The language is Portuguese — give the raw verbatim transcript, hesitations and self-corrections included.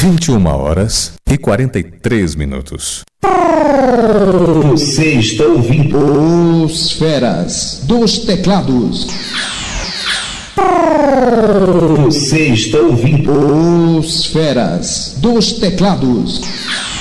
vinte e uma horas e quarenta e três minutos. Você está ouvindo Os Feras dos Teclados. Você está ouvindo Os Feras dos Teclados.